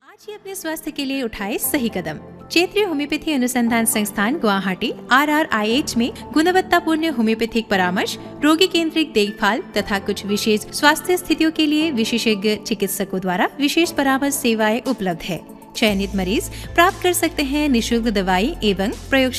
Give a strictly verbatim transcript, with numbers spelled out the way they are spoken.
आज ही अपने स्वास्थ्य के लिए उठाए सही कदम। क्षेत्रीय होम्योपैथी अनुसंधान संस्थान Guwahati are are I H में गुणवत्तापूर्ण होम्योपैथिक परामर्श, रोगी केंद्रित देखभाल तथा कुछ विशेष स्वास्थ्य स्थितियों के लिए विशेषज्ञ चिकित्सकों द्वारा विशेष परामर्श सेवाएं उपलब्ध है। चयनित मरीज प्राप्त कर सकते हैं निशुल्क दवाई एवं प्रयोग